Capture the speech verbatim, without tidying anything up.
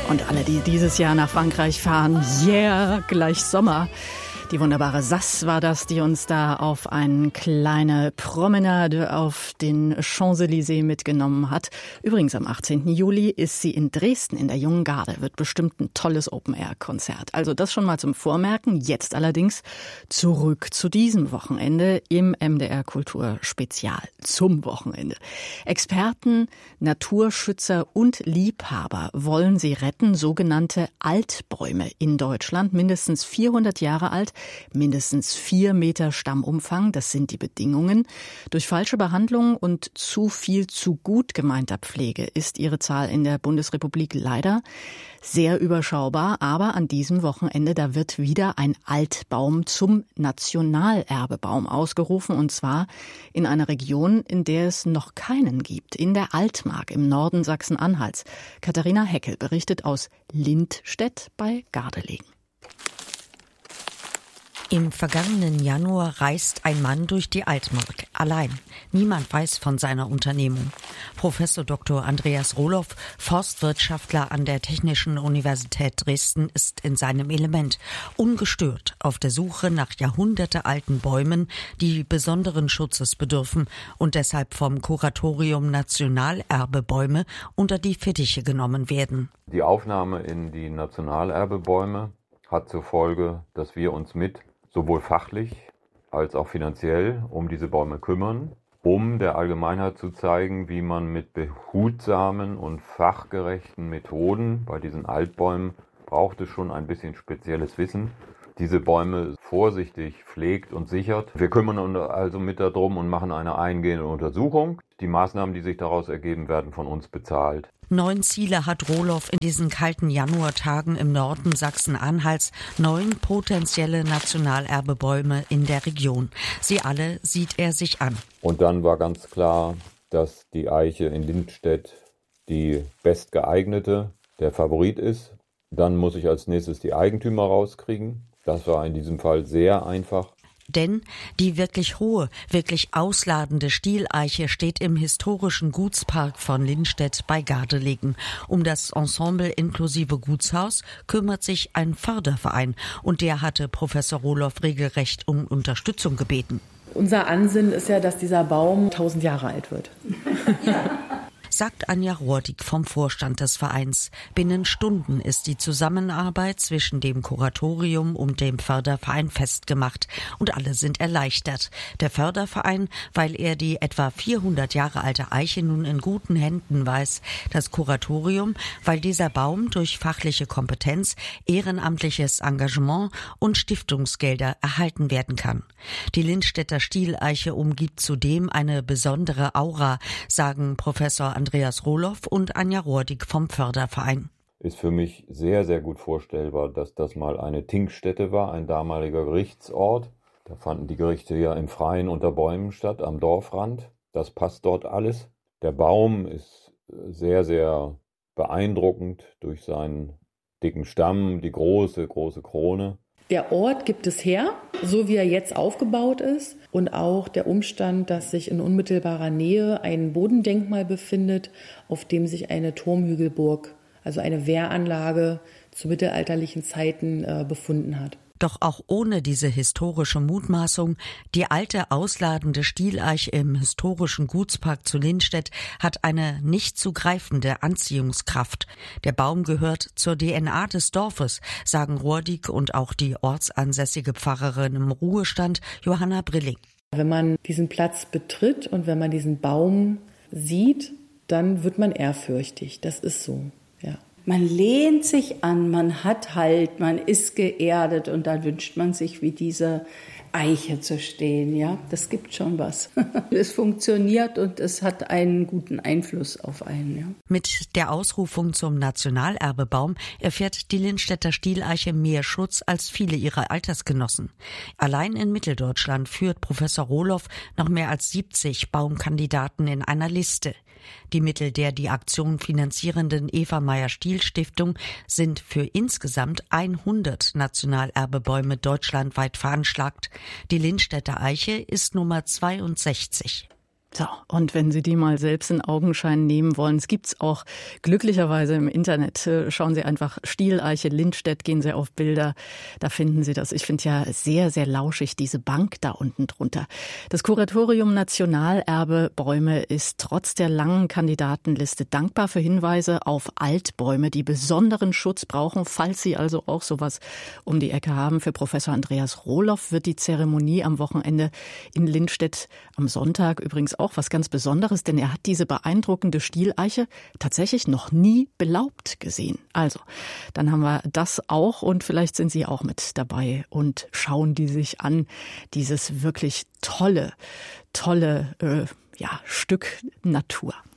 Und alle, die dieses Jahr nach Frankreich fahren, yeah, gleich Sommer. Die wunderbare Sass war das, die uns da auf eine kleine Promenade auf den Champs-Élysées mitgenommen hat. Übrigens am achtzehnten Juli ist sie in Dresden in der Jungen Garde, wird bestimmt ein tolles Open-Air-Konzert. Also das schon mal zum Vormerken. Jetzt allerdings zurück zu diesem Wochenende im M D R Kultur Spezial zum Wochenende. Experten, Naturschützer und Liebhaber wollen sie retten, sogenannte Altbäume in Deutschland, mindestens vierhundert Jahre alt, mindestens vier Meter Stammumfang, das sind die Bedingungen. Durch falsche Behandlung und zu viel zu gut gemeinter Pflege ist ihre Zahl in der Bundesrepublik leider sehr überschaubar. Aber an diesem Wochenende, da wird wieder ein Altbaum zum Nationalerbebaum ausgerufen. Und zwar in einer Region, in der es noch keinen gibt, in der Altmark im Norden Sachsen-Anhalts. Katharina Heckel berichtet aus Lindstedt bei Gardelegen. Im vergangenen Januar reist ein Mann durch die Altmark, allein. Niemand weiß von seiner Unternehmung. Professor Doktor Andreas Rohloff, Forstwirtschaftler an der Technischen Universität Dresden, ist in seinem Element, ungestört auf der Suche nach jahrhundertealten Bäumen, die besonderen Schutzes bedürfen und deshalb vom Kuratorium Nationalerbebäume unter die Fittiche genommen werden. Die Aufnahme in die Nationalerbebäume hat zur Folge, dass wir uns mit sowohl fachlich als auch finanziell um diese Bäume kümmern, um der Allgemeinheit zu zeigen, wie man mit behutsamen und fachgerechten Methoden, bei diesen Altbäumen braucht es schon ein bisschen spezielles Wissen, diese Bäume vorsichtig pflegt und sichert. Wir kümmern uns also mit darum und machen eine eingehende Untersuchung. Die Maßnahmen, die sich daraus ergeben, werden von uns bezahlt. Neun Ziele hat Rohloff in diesen kalten Januartagen im Norden Sachsen-Anhalts, neun potenzielle Nationalerbebäume in der Region. Sie alle sieht er sich an. Und dann war ganz klar, dass die Eiche in Lindstedt die bestgeeignete, der Favorit ist. Dann muss ich als nächstes die Eigentümer rauskriegen. Das war in diesem Fall sehr einfach. Denn die wirklich hohe, wirklich ausladende Stieleiche steht im historischen Gutspark von Lindstedt bei Gardelegen. Um das Ensemble inklusive Gutshaus kümmert sich ein Förderverein und der hatte Professor Rohloff regelrecht um Unterstützung gebeten. Unser Ansinnen ist ja, dass dieser Baum tausend Jahre alt wird. Sagt Anja Rohrdig vom Vorstand des Vereins. Binnen Stunden ist die Zusammenarbeit zwischen dem Kuratorium und dem Förderverein festgemacht und alle sind erleichtert. Der Förderverein, weil er die etwa vierhundert Jahre alte Eiche nun in guten Händen weiß. Das Kuratorium, weil dieser Baum durch fachliche Kompetenz, ehrenamtliches Engagement und Stiftungsgelder erhalten werden kann. Die Lindstedter Stieleiche umgibt zudem eine besondere Aura, sagen Professor Andreas Rohloff und Anja Rohrdig vom Förderverein. Ist für mich sehr, sehr gut vorstellbar, dass das mal eine Tinkstätte war, ein damaliger Gerichtsort. Da fanden die Gerichte ja im Freien unter Bäumen statt, am Dorfrand. Das passt dort alles. Der Baum ist sehr, sehr beeindruckend durch seinen dicken Stamm, die große, große Krone. Der Ort gibt es her, so wie er jetzt aufgebaut ist, und auch der Umstand, dass sich in unmittelbarer Nähe ein Bodendenkmal befindet, auf dem sich eine Turmhügelburg, also eine Wehranlage zu mittelalterlichen Zeiten äh, befunden hat. Doch auch ohne diese historische Mutmaßung, die alte ausladende Stieleiche im historischen Gutspark zu Lindstedt hat eine nicht zu greifende Anziehungskraft. Der Baum gehört zur D N A des Dorfes, sagen Rohrdig und auch die ortsansässige Pfarrerin im Ruhestand Johanna Brilling. Wenn man diesen Platz betritt und wenn man diesen Baum sieht, dann wird man ehrfürchtig. Das ist so, ja. Man lehnt sich an, man hat Halt, man ist geerdet und dann wünscht man sich, wie diese Eiche zu stehen. Ja, das gibt schon was. Es funktioniert und es hat einen guten Einfluss auf einen. Ja. Mit der Ausrufung zum Nationalerbebaum erfährt die Lindstedter Stieleiche mehr Schutz als viele ihrer Altersgenossen. Allein in Mitteldeutschland führt Professor Rohloff noch mehr als siebzig Baumkandidaten in einer Liste. Die Mittel der die Aktion finanzierenden Eva-Meyer-Stiel-Stiftung sind für insgesamt hundert Nationalerbebäume deutschlandweit veranschlagt. Die Lindstedter Eiche ist Nummer zweiundsechzig. So, und wenn Sie die mal selbst in Augenschein nehmen wollen, es gibt's auch glücklicherweise im Internet. Schauen Sie einfach Stieleiche Lindstedt, gehen Sie auf Bilder, da finden Sie das. Ich finde ja sehr, sehr lauschig diese Bank da unten drunter. Das Kuratorium Nationalerbe Bäume ist trotz der langen Kandidatenliste dankbar für Hinweise auf Altbäume, die besonderen Schutz brauchen, falls Sie also auch sowas um die Ecke haben. Für Professor Andreas Rohloff wird die Zeremonie am Wochenende in Lindstedt am Sonntag übrigens auch was ganz Besonderes, denn er hat diese beeindruckende Stieleiche tatsächlich noch nie belaubt gesehen. Also, dann haben wir das auch und vielleicht sind Sie auch mit dabei und schauen die sich an, dieses wirklich tolle, tolle äh, ja, Stück Natur.